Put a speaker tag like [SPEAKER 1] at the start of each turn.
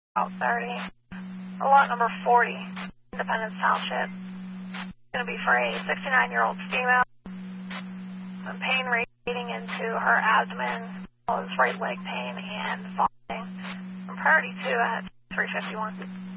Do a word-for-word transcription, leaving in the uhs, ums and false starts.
[SPEAKER 1] Route thirty. Or lot number forty, Independence Township. It's going to be for a sixty-nine-year-old female. The pain radiating into her abdomen, as well as right leg pain and vomiting. From priority two at three fifty-one.